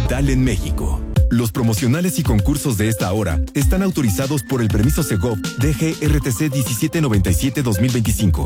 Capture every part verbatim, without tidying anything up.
digital en México. Los promocionales y concursos de esta hora están autorizados por el permiso Segov D G R T C diecisiete noventa y siete dos mil veinticinco.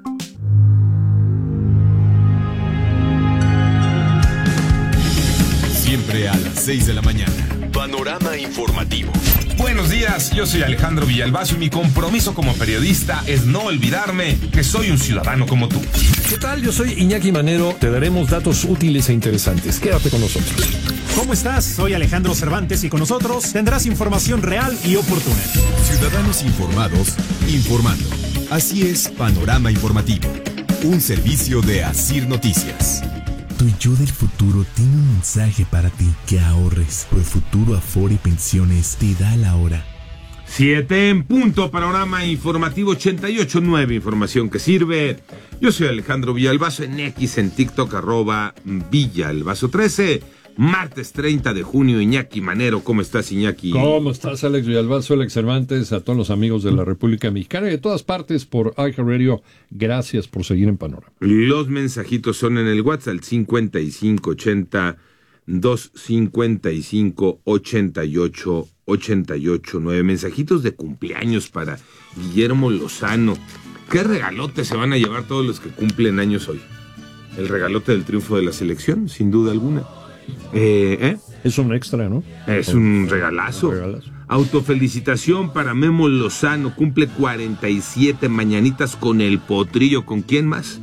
Siempre a las seis de la mañana. Panorama informativo. Buenos días, yo soy Alejandro Villalbazo y mi compromiso como periodista es no olvidarme que soy un ciudadano como tú. ¿Qué tal? Yo soy Iñaki Manero. Te daremos datos útiles e interesantes. Quédate con nosotros. ¿Cómo estás? Soy Alejandro Cervantes y con nosotros tendrás información real y oportuna. Ciudadanos informados, informando. Así es Panorama Informativo, un servicio de Asir Noticias. Tu yo del futuro tiene un mensaje para ti, que ahorres, pues Futuro Afore Pensiones te da la hora. Siete en punto, Panorama Informativo ochenta y ocho punto nueve, información que sirve. Yo soy Alejandro Villalbazo, en X, en TikTok, arroba Villalbazo trece. Martes treinta de junio, Iñaki Manero. ¿Cómo estás, Iñaki? ¿Cómo estás, Alex Villalbazo, Alex Cervantes, a todos los amigos de la República Mexicana y de todas partes por iHeartRadio? Gracias por seguir en Panorama. Los mensajitos son en el WhatsApp, el cincuenta y cinco ochenta, doscientos cincuenta y cinco, ochenta y ocho, ochenta y ocho, nueve. Mensajitos de cumpleaños para Guillermo Lozano. ¿Qué regalote se van a llevar todos los que cumplen años hoy? El regalote del triunfo de la selección, sin duda alguna. Eh, ¿eh? Es un extra, ¿no? Es un regalazo. un regalazo. Autofelicitación para Memo Lozano, cumple cuarenta y siete, mañanitas con el potrillo. ¿Con quién más?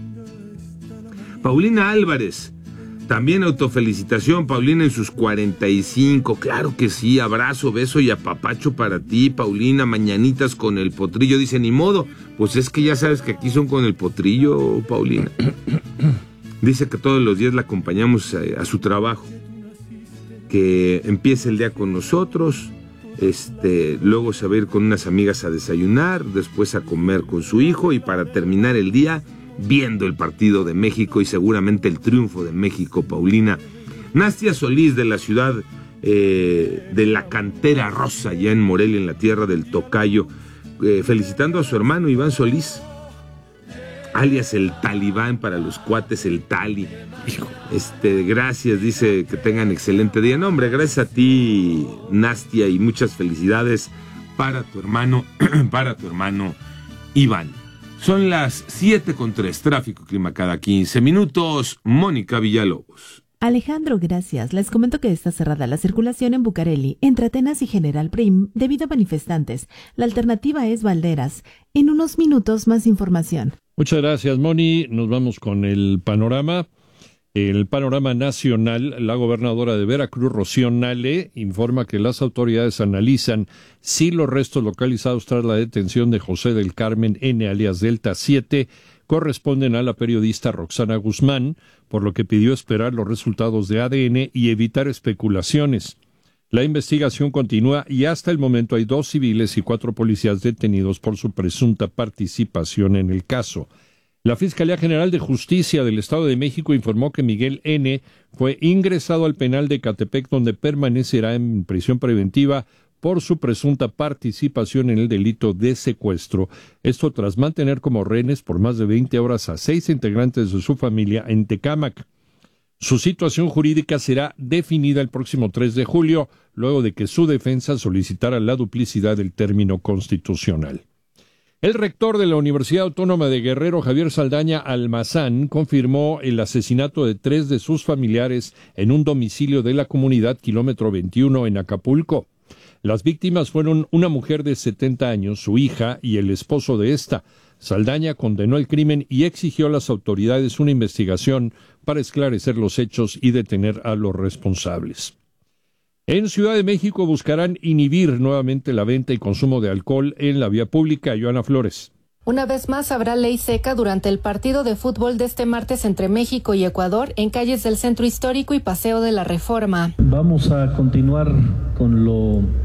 Paulina Álvarez, también autofelicitación, Paulina, en sus cuarenta y cinco. Claro que sí, abrazo, beso y apapacho para ti, Paulina, mañanitas con el potrillo. Dice, ni modo, pues es que ya sabes que aquí son con el potrillo, Paulina. Dice que todos los días la acompañamos a, a su trabajo, que empiece el día con nosotros, este, luego se va a ir con unas amigas a desayunar, después a comer con su hijo y para terminar el día viendo el partido de México y seguramente el triunfo de México, Paulina. Nastia Solís, de la ciudad eh, de la Cantera Rosa, ya en Morelia, en la tierra del Tocayo, eh, felicitando a su hermano Iván Solís, alias el Talibán para los cuates, el Tali. Este, gracias, dice que tengan excelente día. No, hombre, gracias a ti, Nastia, y muchas felicidades para tu hermano, para tu hermano Iván. Son las siete con tres, tráfico, clima cada quince minutos. Mónica Villalobos. Alejandro, gracias. Les comento que está cerrada la circulación en Bucareli, entre Atenas y General Prim, debido a manifestantes. La alternativa es Valderas. En unos minutos, más información. Muchas gracias, Moni. Nos vamos con el panorama. El panorama nacional. La gobernadora de Veracruz, Rocío Nale, informa que las autoridades analizan si los restos localizados tras la detención de José del Carmen N, alias Delta siete, corresponden a la periodista Roxana Guzmán, por lo que pidió esperar los resultados de A D N y evitar especulaciones. La investigación continúa y hasta el momento hay dos civiles y cuatro policías detenidos por su presunta participación en el caso. La Fiscalía General de Justicia del Estado de México informó que Miguel N. fue ingresado al penal de Ecatepec, donde permanecerá en prisión preventiva por su presunta participación en el delito de secuestro. Esto tras mantener como rehenes por más de veinte horas a seis integrantes de su familia en Tecámac. Su situación jurídica será definida el próximo tres de julio, luego de que su defensa solicitara la duplicidad del término constitucional. El rector de la Universidad Autónoma de Guerrero, Javier Saldaña Almazán, confirmó el asesinato de tres de sus familiares en un domicilio de la comunidad Kilómetro veintiuno en Acapulco. Las víctimas fueron una mujer de setenta años, su hija y el esposo de esta. Saldaña condenó el crimen y exigió a las autoridades una investigación para esclarecer los hechos y detener a los responsables. En Ciudad de México buscarán inhibir nuevamente la venta y consumo de alcohol en la vía pública. Joana Flores. Una vez más habrá ley seca durante el partido de fútbol de este martes entre México y Ecuador en calles del Centro Histórico y Paseo de la Reforma. Vamos a continuar con lo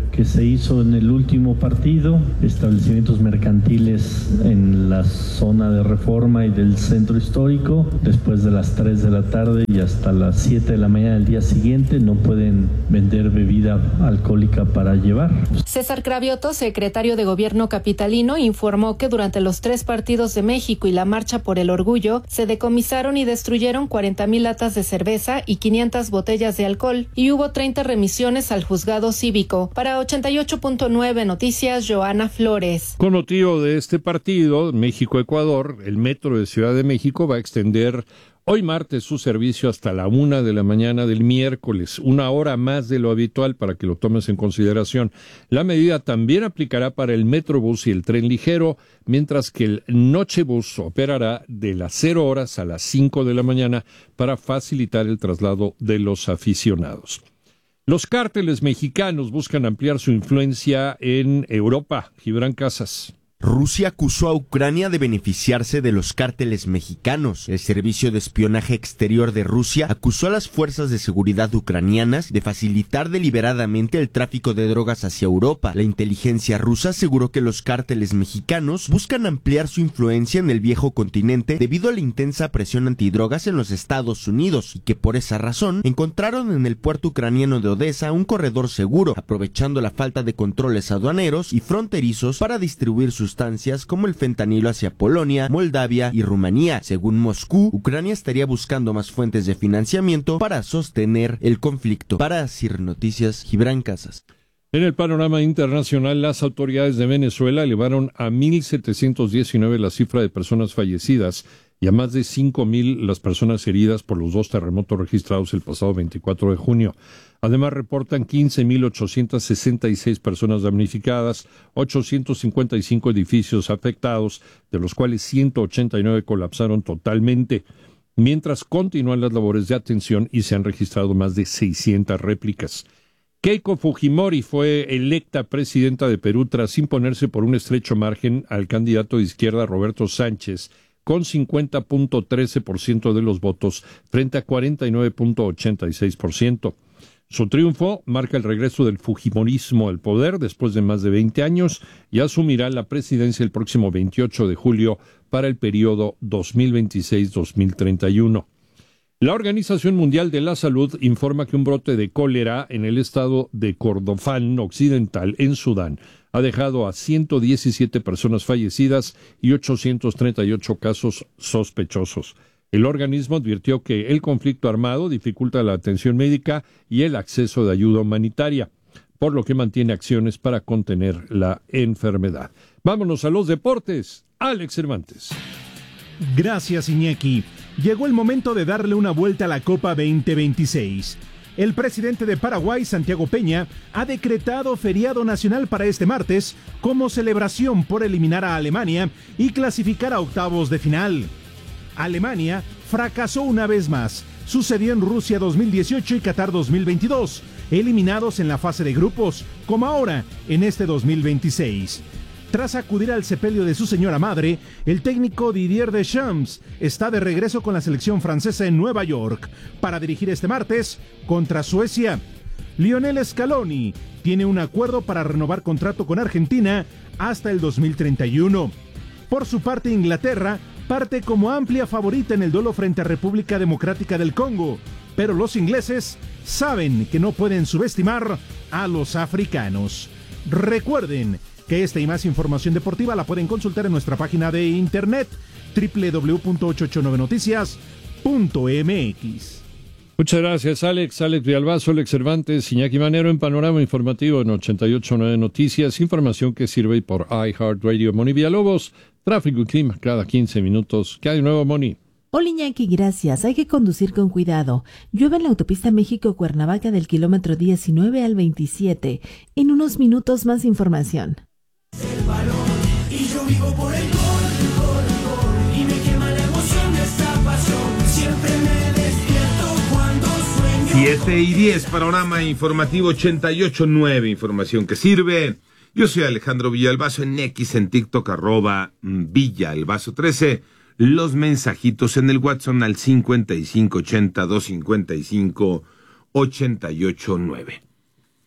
que se hizo en el último partido, establecimientos mercantiles en la zona de Reforma y del centro histórico, después de las tres de la tarde y hasta las siete de la mañana del día siguiente no pueden vender bebida alcohólica para llevar. César Cravioto, secretario de Gobierno capitalino, informó que durante los tres partidos de México y la Marcha por el Orgullo se decomisaron y destruyeron cuarenta mil latas de cerveza y quinientas botellas de alcohol y hubo treinta remisiones al juzgado cívico. Para ochenta y ocho punto nueve Noticias, Joana Flores. Con motivo de este partido, México-Ecuador, el Metro de Ciudad de México va a extender hoy martes su servicio hasta la una de la mañana del miércoles, una hora más de lo habitual para que lo tomes en consideración. La medida también aplicará para el Metrobús y el tren ligero, mientras que el Nochebús operará de las cero horas a las cinco de la mañana para facilitar el traslado de los aficionados. Los cárteles mexicanos buscan ampliar su influencia en Europa. Gibran Casas. Rusia acusó a Ucrania de beneficiarse de los cárteles mexicanos. El Servicio de Espionaje Exterior de Rusia acusó a las fuerzas de seguridad ucranianas de facilitar deliberadamente el tráfico de drogas hacia Europa. La inteligencia rusa aseguró que los cárteles mexicanos buscan ampliar su influencia en el viejo continente debido a la intensa presión antidrogas en los Estados Unidos y que por esa razón encontraron en el puerto ucraniano de Odessa un corredor seguro, aprovechando la falta de controles aduaneros y fronterizos para distribuir sus sustancias como el fentanilo hacia Polonia, Moldavia y Rumanía. Según Moscú, Ucrania estaría buscando más fuentes de financiamiento para sostener el conflicto. Para CIR Noticias, Gibran Casas. En el panorama internacional, las autoridades de Venezuela elevaron a mil setecientos diecinueve la cifra de personas fallecidas y a más de cinco mil las personas heridas por los dos terremotos registrados el pasado veinticuatro de junio. Además, reportan quince mil ochocientas sesenta y seis personas damnificadas, ochocientos cincuenta y cinco edificios afectados, de los cuales ciento ochenta y nueve colapsaron totalmente, mientras continúan las labores de atención y se han registrado más de seiscientas réplicas. Keiko Fujimori fue electa presidenta de Perú tras imponerse por un estrecho margen al candidato de izquierda Roberto Sánchez, con cincuenta punto trece por ciento de los votos frente a cuarenta y nueve punto ochenta y seis por ciento. Su triunfo marca el regreso del fujimorismo al poder después de más de veinte años y asumirá la presidencia el próximo veintiocho de julio para el periodo dos mil veintiséis a dos mil treinta y uno. La Organización Mundial de la Salud informa que un brote de cólera en el estado de Kordofán Occidental, en Sudán, ha dejado a ciento diecisiete personas fallecidas y ochocientos treinta y ocho casos sospechosos. El organismo advirtió que el conflicto armado dificulta la atención médica y el acceso de ayuda humanitaria, por lo que mantiene acciones para contener la enfermedad. Vámonos a los deportes. Alex Cervantes. Gracias, Iñaki. Llegó el momento de darle una vuelta a la Copa veinte veintiséis. El presidente de Paraguay, Santiago Peña, ha decretado feriado nacional para este martes como celebración por eliminar a Alemania y clasificar a octavos de final. Alemania fracasó una vez más. Sucedió en Rusia dos mil dieciocho y Qatar dos mil veintidós, eliminados en la fase de grupos, como ahora en este dos mil veintiséis. Tras acudir al sepelio de su señora madre, el técnico Didier Deschamps está de regreso con la selección francesa en Nueva York para dirigir este martes contra Suecia. Lionel Scaloni tiene un acuerdo para renovar contrato con Argentina hasta el dos mil treinta y uno. Por su parte, Inglaterra parte como amplia favorita en el duelo frente a República Democrática del Congo, pero los ingleses saben que no pueden subestimar a los africanos. Recuerden que esta y más información deportiva la pueden consultar en nuestra página de internet doble u doble u doble u punto ochocientos ochenta y nueve noticias punto m x. Muchas gracias, Alex. Alex Villalbazo, Alex Cervantes, Iñaki Manero en Panorama Informativo en ochenta y ocho punto nueve Noticias. Información que sirve por iHeartRadio. Moni Villalobos, tráfico y clima cada quince minutos. ¿Qué hay de nuevo, Moni? Hola, Iñaki, gracias. Hay que conducir con cuidado. Llueve en la autopista México-Cuernavaca del kilómetro diecinueve al veintisiete. En unos minutos más información. El balón, y yo vivo por el gol, gol, gol, y me quema la emoción de esta pasión. Siempre me despierto cuando sueño. siete y diez, Panorama Informativo ochenta y ocho punto nueve, información que sirve. Yo soy Alejandro Villalbazo en X, en TikTok, arroba Villalbazo trece. Los mensajitos en el WhatsApp al cincuenta y cinco ochenta, doscientos cincuenta y cinco, ochenta y ocho nueve.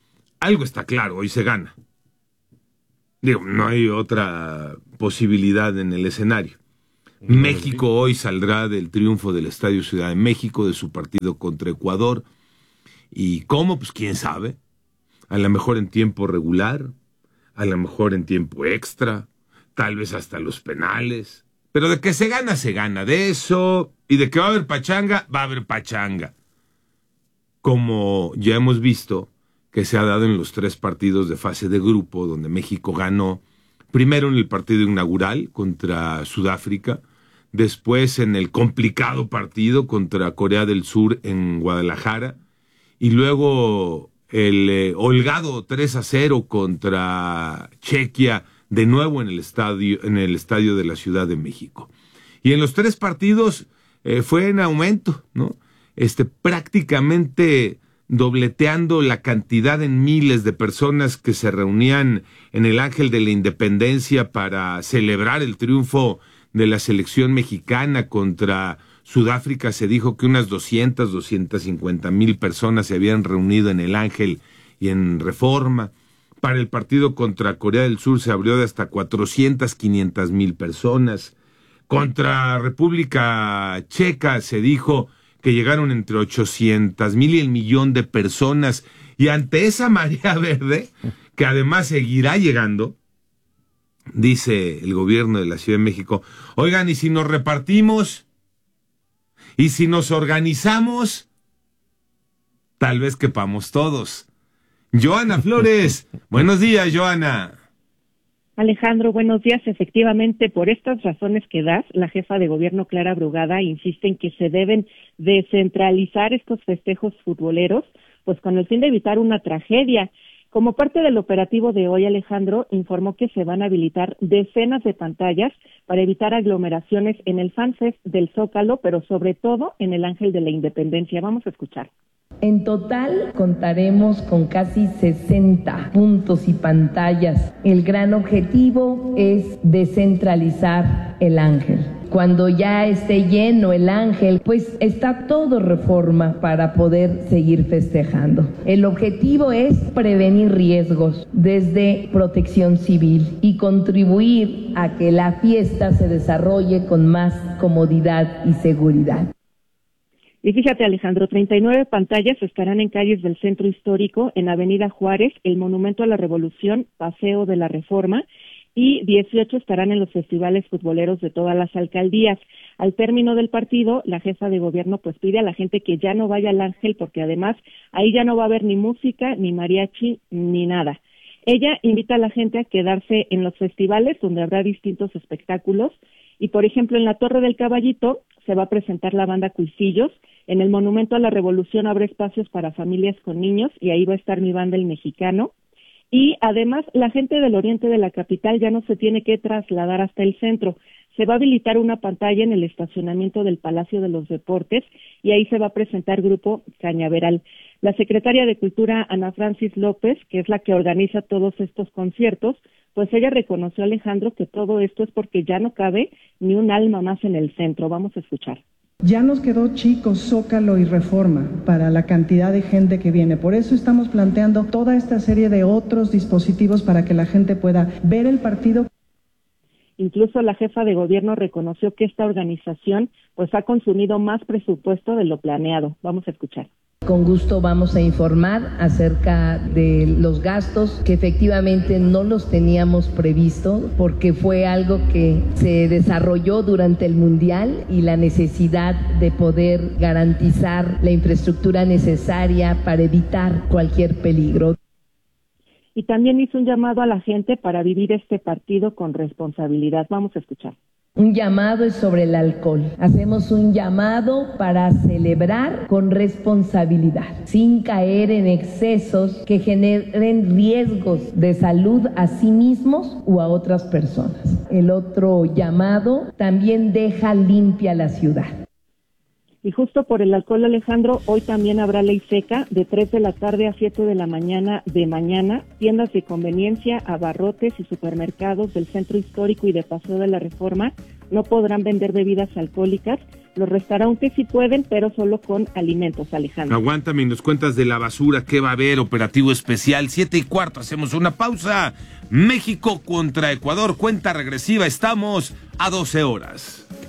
algo está claro, hoy se gana. Digo, no hay otra posibilidad en el escenario. México hoy saldrá del triunfo del Estadio Ciudad de México, de su partido contra Ecuador. ¿Y cómo? Pues quién sabe. A lo mejor en tiempo regular, a lo mejor en tiempo extra, tal vez hasta los penales. Pero de que se gana, se gana. De eso, y de que va a haber pachanga, va a haber pachanga. Como ya hemos visto que se ha dado en los tres partidos de fase de grupo, donde México ganó, primero en el partido inaugural contra Sudáfrica, después en el complicado partido contra Corea del Sur en Guadalajara, y luego el eh, holgado tres a cero contra Chequia, de nuevo en el estadio, en el estadio de la Ciudad de México. Y en los tres partidos eh, fue en aumento, ¿no? Este, prácticamente dobleteando la cantidad en miles de personas que se reunían en el Ángel de la Independencia para celebrar el triunfo de la selección mexicana contra Sudáfrica. Se dijo que unas doscientas, doscientas cincuenta mil personas se habían reunido en el Ángel y en Reforma. Para el partido contra Corea del Sur se abrió de hasta cuatrocientas, quinientas mil personas. Contra República Checa se dijo que llegaron entre ochocientas mil y el millón de personas. Y ante esa marea verde, que además seguirá llegando, dice el gobierno de la Ciudad de México, oigan, ¿y si nos repartimos? ¿Y si nos organizamos? Tal vez quepamos todos. Joana Flores, buenos días, Joana. Alejandro, buenos días. Efectivamente, por estas razones que das, la jefa de gobierno Clara Brugada insiste en que se deben descentralizar estos festejos futboleros, pues con el fin de evitar una tragedia. Como parte del operativo de hoy, Alejandro informó que se van a habilitar decenas de pantallas para evitar aglomeraciones en el FanFest del Zócalo, pero sobre todo en el Ángel de la Independencia. Vamos a escuchar. En total contaremos con casi sesenta puntos y pantallas. El gran objetivo es descentralizar el Ángel. Cuando ya esté lleno el Ángel, pues está todo Reforma para poder seguir festejando. El objetivo es prevenir riesgos desde Protección Civil y contribuir a que la fiesta se desarrolle con más comodidad y seguridad. Y fíjate, Alejandro, treinta y nueve pantallas estarán en calles del Centro Histórico, en Avenida Juárez, el Monumento a la Revolución, Paseo de la Reforma, y dieciocho estarán en los festivales futboleros de todas las alcaldías. Al término del partido, la jefa de gobierno pues pide a la gente que ya no vaya al Ángel, porque además ahí ya no va a haber ni música, ni mariachi, ni nada. Ella invita a la gente a quedarse en los festivales, donde habrá distintos espectáculos, y por ejemplo en la Torre del Caballito se va a presentar la banda Cuisillos. En el Monumento a la Revolución habrá espacios para familias con niños y ahí va a estar mi banda El Mexicano. Y además la gente del oriente de la capital ya no se tiene que trasladar hasta el centro. Se va a habilitar una pantalla en el estacionamiento del Palacio de los Deportes y ahí se va a presentar Grupo Cañaveral. La secretaria de Cultura, Ana Francis López, que es la que organiza todos estos conciertos, pues ella reconoció, Alejandro, que todo esto es porque ya no cabe ni un alma más en el centro. Vamos a escuchar. Ya nos quedó chico Zócalo y Reforma para la cantidad de gente que viene. Por eso estamos planteando toda esta serie de otros dispositivos para que la gente pueda ver el partido. Incluso la jefa de gobierno reconoció que esta organización pues ha consumido más presupuesto de lo planeado. Vamos a escuchar. Con gusto vamos a informar acerca de los gastos que efectivamente no los teníamos previsto porque fue algo que se desarrolló durante el Mundial y la necesidad de poder garantizar la infraestructura necesaria para evitar cualquier peligro. Y también hizo un llamado a la gente para vivir este partido con responsabilidad. Vamos a escuchar. Un llamado es sobre el alcohol. Hacemos un llamado para celebrar con responsabilidad, sin caer en excesos que generen riesgos de salud a sí mismos o a otras personas. El otro llamado también deja limpia la ciudad. Y justo por el alcohol, Alejandro, hoy también habrá ley seca de tres de la tarde a siete de la mañana de mañana. Tiendas de conveniencia, abarrotes y supermercados del Centro Histórico y de Paseo de la Reforma no podrán vender bebidas alcohólicas los restaurantes sí pueden, pero solo con alimentos, Alejandro. Aguántame y nos cuentas de la basura, ¿qué va a haber? Operativo especial, siete y cuarto, hacemos una pausa. México contra Ecuador, cuenta regresiva, estamos a doce horas.